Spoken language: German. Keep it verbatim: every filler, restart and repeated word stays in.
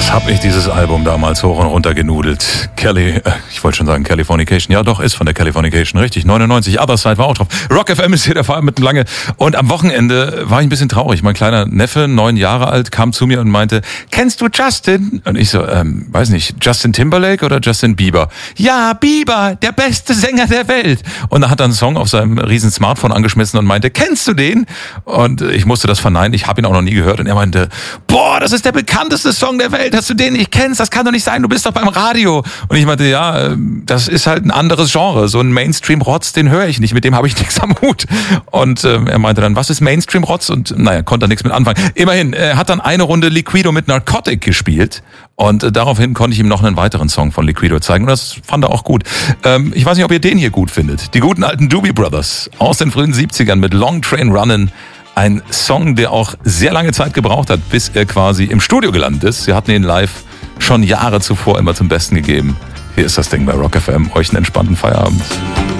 Was hab ich dieses Album damals hoch und runter genudelt. Kelly, äh, ich wollte schon sagen Californication. Ja doch, ist von der Californication, richtig. neunundneunzig, Other Side war auch drauf. Rock F M ist hier der Fall mit dem Lange. Und am Wochenende war ich ein bisschen traurig. Mein kleiner Neffe, neun Jahre alt, kam zu mir und meinte, kennst du Justin? Und ich so, ähm, weiß nicht, Justin Timberlake oder Justin Bieber? Ja, Bieber, der beste Sänger der Welt. Und er hat dann einen Song auf seinem riesen Smartphone angeschmissen und meinte, kennst du den? Und ich musste das verneinen, ich habe ihn auch noch nie gehört. Und er meinte, boah, das ist der bekannteste Song der Welt, dass du den nicht kennst, das kann doch nicht sein, du bist doch beim Radio. Und ich meinte, ja, das ist halt ein anderes Genre, so ein Mainstream-Rotz, den höre ich nicht, mit dem habe ich nichts am Hut. Und äh, er meinte dann, was ist Mainstream-Rotz? Und naja, konnte er nichts mit anfangen. Immerhin, er hat dann eine Runde Liquido mit Narcotic gespielt und äh, daraufhin konnte ich ihm noch einen weiteren Song von Liquido zeigen und das fand er auch gut. Ähm, ich weiß nicht, ob ihr den hier gut findet. Die guten alten Doobie Brothers aus den frühen siebzigern mit Long Train Runnin'. Ein Song, der auch sehr lange Zeit gebraucht hat, bis er quasi im Studio gelandet ist. Sie hatten ihn live schon Jahre zuvor immer zum Besten gegeben. Hier ist das Ding bei Rock F M. Euch einen entspannten Feierabend.